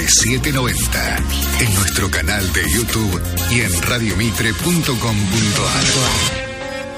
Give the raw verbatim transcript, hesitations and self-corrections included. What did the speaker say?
setecientos noventa. En nuestro canal de YouTube y en radiomitre punto com punto ar.